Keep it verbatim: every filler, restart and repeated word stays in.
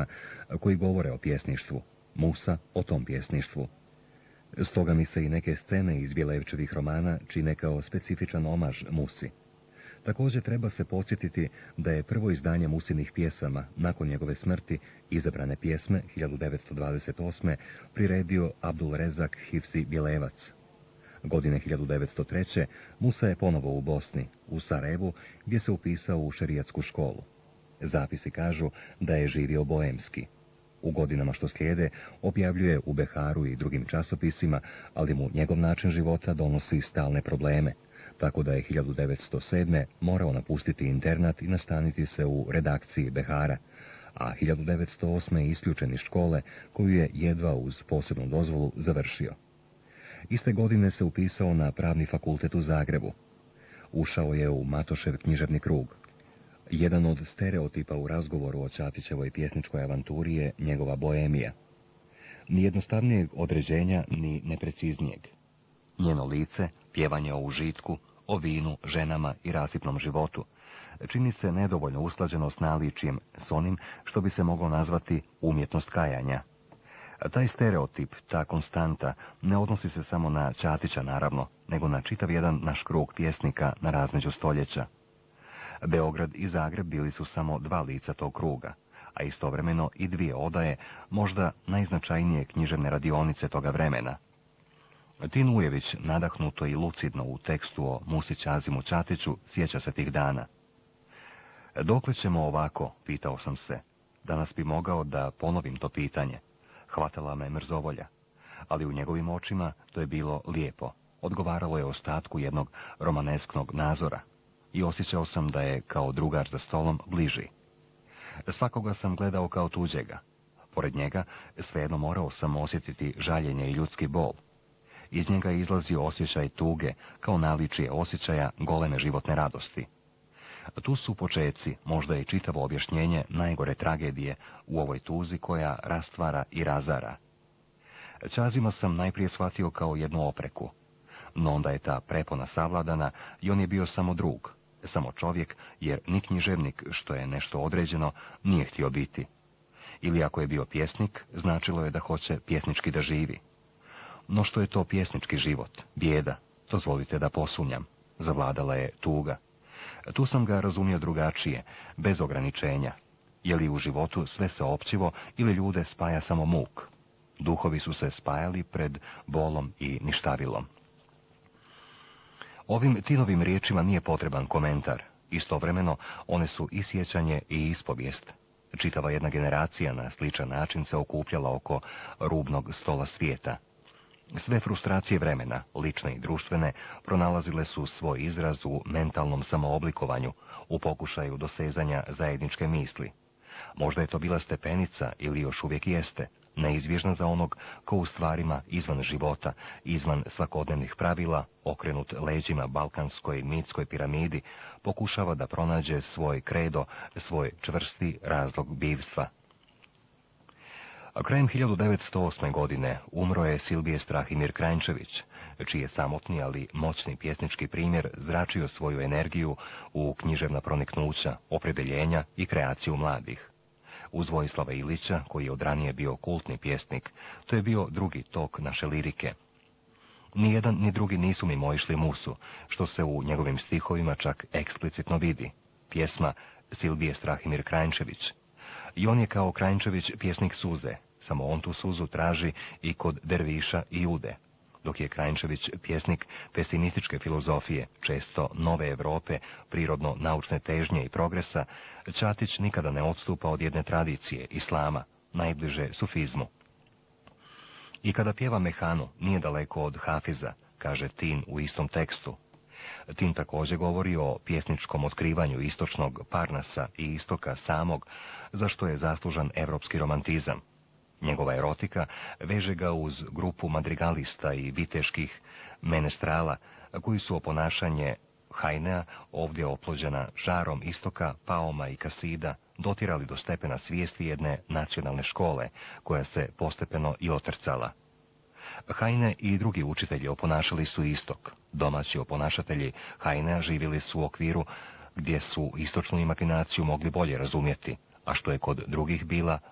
filmova koji govore o pjesništvu, Musa o tom pjesništvu. Stoga mi se i neke scene iz Bjelevčevih romana čine kao specifičan omaž Musi. Također treba se podsjetiti da je prvo izdanje Musinih pjesama nakon njegove smrti, Izabrane pjesme hiljadu devetsto dvadeset osme, priredio Abdul Rezak Hifzi Bjelevac. Godine hiljadu devetsto treće. Musa je ponovo u Bosni, u Sarajevu, gdje se upisao u šerijatsku školu. Zapisi kažu da je živio boemski. U godinama što slijede objavljuje u Beharu i drugim časopisima, ali mu njegov način života donosi stalne probleme, tako da je hiljadu devetsto sedme. morao napustiti internat i nastaniti se u redakciji Behara, a hiljadu devetsto osme. isključen iz škole, koju je jedva uz posebnu dozvolu završio. Iste godine se upisao na Pravni fakultet u Zagrebu. Ušao je u Matošev književni krug. Jedan od stereotipa u razgovoru o Čatićevoj pjesničkoj avanturi je njegova boemija. Ni jednostavnijeg određenja, ni nepreciznijeg. Njeno lice, pjevanje o užitku, o vinu, ženama i rasipnom životu, čini se nedovoljno usklađeno s naličjem, s onim što bi se moglo nazvati umjetnost kajanja. Taj stereotip, ta konstanta, ne odnosi se samo na Čatića, naravno, nego na čitav jedan naš krug pjesnika na razmeđu stoljeća. Beograd i Zagreb bili su samo dva lica tog kruga, a istovremeno i dvije odaje, možda najznačajnije književne radionice toga vremena. Tin Ujević, nadahnuto i lucidno u tekstu o Musi Ćazimu Čatiću, sjeća se tih dana. Dokle ćemo ovako, pitao sam se. Danas bi mogao da ponovim to pitanje. Hvatala me mrzovolja, ali u njegovim očima to je bilo lijepo. Odgovaralo je ostatku jednog romanesknog nazora i osjećao sam da je kao drugar za stolom bliži. Svakoga sam gledao kao tuđega. Pored njega svejedno morao sam osjetiti žaljenje i ljudski bol. Iz njega je izlazio osjećaj tuge, kao naličije osjećaja goleme životne radosti. Tu su počeci, možda i čitavo objašnjenje najgore tragedije u ovoj tuzi koja rastvara i razara. Ćazima sam najprije shvatio kao jednu opreku, no onda je ta prepona savladana i on je bio samo drug, samo čovjek, jer ni književnik, što je nešto određeno, nije htio biti. Ili ako je bio pjesnik, značilo je da hoće pjesnički da živi. No što je to pjesnički život, bijeda, dozvolite da posumnjam, zavladala je tuga. Tu sam ga razumio drugačije, bez ograničenja. Je li u životu sve seopćivo ili ljude spaja samo muk? Duhovi su se spajali pred bolom i ništavilom. Ovim Tinovim riječima nije potreban komentar. Istovremeno one su i sjećanje i ispovijest. Čitava jedna generacija na sličan način se okupljala oko rubnog stola svijeta. Sve frustracije vremena, lične i društvene, pronalazile su svoj izraz u mentalnom samooblikovanju, u pokušaju dosezanja zajedničke misli. Možda je to bila stepenica ili još uvijek jeste, neizbježna za onog ko u stvarima izvan života, izvan svakodnevnih pravila, okrenut leđima balkanskoj mitskoj piramidi, pokušava da pronađe svoj kredo, svoj čvrsti razlog bivstva. A krajem hiljadu devetsto osme. godine umro je Silvije Strahimir Kranjčević, čiji je samotni, ali moćni pjesnički primjer zračio svoju energiju u književna proniknuća, opredjeljenja i kreaciju mladih. Uz Vojislava Ilića, koji je odranije bio kultni pjesnik, to je bio drugi tok naše lirike. Ni jedan ni drugi nisu mimo išli Musu, što se u njegovim stihovima čak eksplicitno vidi. Pjesma Silvije Strahimir Kranjčević. I on je kao Kranjčević pjesnik suze, samo on tu suzu traži i kod derviša i jude. Dok je Kranjčević pjesnik pesimističke filozofije, često nove Europe, prirodno naučne težnje i progresa, Čatić nikada ne odstupa od jedne tradicije, islama, najbliže sufizmu. I kada pjeva Mehanu, nije daleko od Hafiza, kaže Tin u istom tekstu. Tin također govori o pjesničkom otkrivanju istočnog Parnasa i istoka samog, za što je zaslužan evropski romantizam. Njegova erotika veže ga uz grupu madrigalista i viteških menestrala, koji su oponašanje Hajnea, ovdje oplođena žarom istoka, Paoma i Kasida, dotirali do stepena svijesti jedne nacionalne škole, koja se postepeno i otrcala. Hajne i drugi učitelji oponašali su istok. Domaći oponašatelji Hajnea živjeli su u okviru gdje su istočnu imaginaciju mogli bolje razumjeti, a što je kod drugih bila